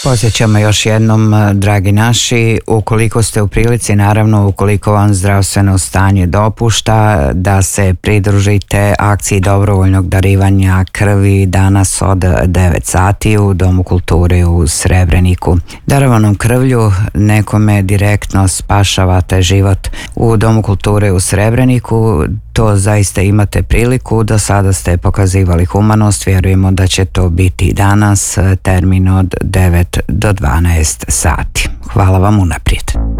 Podsjećamo još jednom, dragi naši, ukoliko ste u prilici, naravno ukoliko vam zdravstveno stanje dopušta, da se pridružite akciji dobrovoljnog darivanja krvi danas od 9 sati u Domu kulture u Srebreniku. Darovanom krvlju nekome direktno spašavate život. U Domu kulture u Srebreniku to zaista imate priliku, do sada ste pokazivali humanost, vjerujemo da će to biti danas, termin od 9 do 12 sati. Hvala vam unaprijed.